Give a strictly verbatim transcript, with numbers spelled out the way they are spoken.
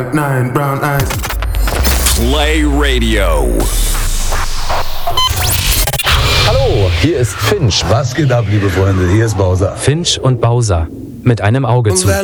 Nine brown eyes. Play Radio. Hallo, hier ist Finch. Was geht ab, liebe Freunde? Hier ist Bowser. Finch und Bowser. Mit einem Auge zu.